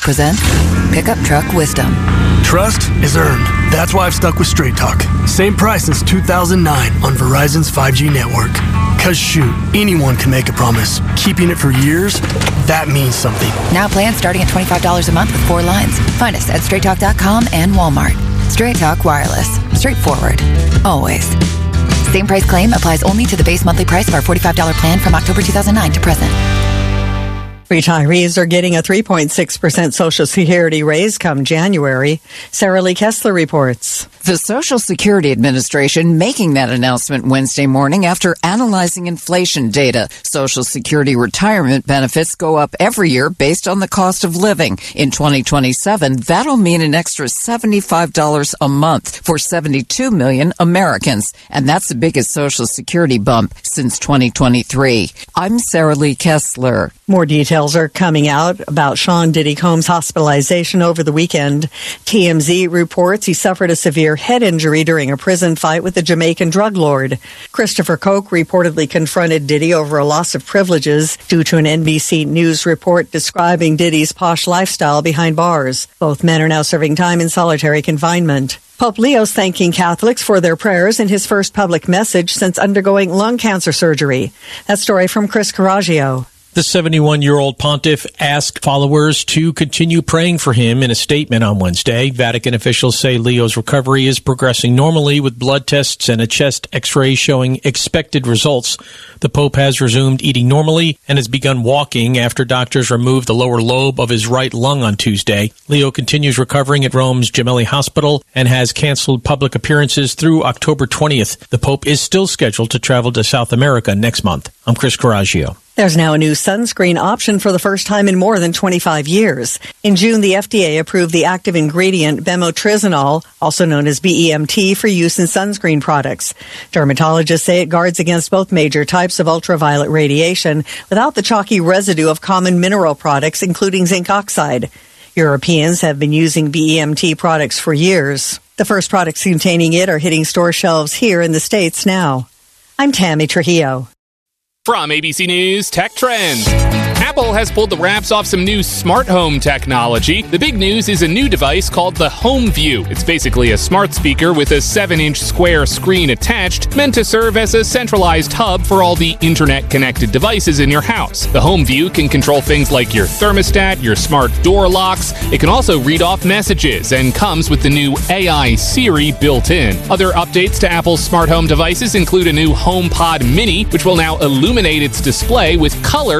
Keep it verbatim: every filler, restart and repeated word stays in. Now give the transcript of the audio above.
presents Pickup Truck Wisdom. Trust is earned. That's why I've stuck with Straight Talk. Same price since two thousand nine on Verizon's five G network. Cause shoot, anyone can make a promise. Keeping it for years, that means something. Now plans starting at twenty-five dollars a month with four lines. Find us at straight talk dot com and Walmart. Straight Talk Wireless. Straightforward. Always. Same price claim applies only to the base monthly price of our forty-five dollars plan from October two thousand nine to present. Retirees are getting a three point six percent Social Security raise come January. Sarah Lee Kessler reports. The Social Security Administration making that announcement Wednesday morning after analyzing inflation data. Social Security retirement benefits go up every year based on the cost of living. In twenty twenty-seven, that'll mean an extra seventy-five dollars a month for seventy-two million Americans. And that's the biggest Social Security bump since twenty twenty-three. I'm Sarah Lee Kessler. More details are coming out about Sean Diddy Combs' hospitalization over the weekend. T M Z reports he suffered a severe head injury during a prison fight with a Jamaican drug lord. Christopher Koch reportedly confronted Diddy over a loss of privileges due to an N B C News report describing Diddy's posh lifestyle behind bars. Both men are now serving time in solitary confinement. Pope Leo's thanking Catholics for their prayers in his first public message since undergoing lung cancer surgery. That story from Chris Caraggio. The seventy-one-year-old pontiff asked followers to continue praying for him in a statement on Wednesday. Vatican officials say Leo's recovery is progressing normally with blood tests and a chest x-ray showing expected results. The Pope has resumed eating normally and has begun walking after doctors removed the lower lobe of his right lung on Tuesday. Leo continues recovering at Rome's Gemelli Hospital and has canceled public appearances through October twentieth. The Pope is still scheduled to travel to South America next month. I'm Chris Caraggio. There's now a new sunscreen option for the first time in more than twenty-five years. In June, the F D A approved the active ingredient bemotrizinol, also known as B E M T, for use in sunscreen products. Dermatologists say it guards against both major types of ultraviolet radiation without the chalky residue of common mineral products, including zinc oxide. Europeans have been using B E M T products for years. The first products containing it are hitting store shelves here in the States now. I'm Tammy Trujillo. From A B C News Tech Trends. Apple has pulled the wraps off some new smart home technology. The big news is a new device called the Home View. It's basically a smart speaker with a seven-inch square screen attached, meant to serve as a centralized hub for all the internet-connected devices in your house. The Home View can control things like your thermostat, your smart door locks. It can also read off messages and comes with the new A I Siri built in. Other updates to Apple's smart home devices include a new HomePod Mini, which will now illuminate its display with color